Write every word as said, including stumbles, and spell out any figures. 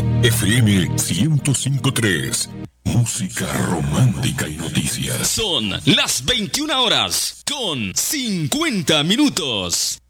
F M ciento cinco punto tres. Música romántica y noticias. Son las veintiuna horas con cincuenta minutos.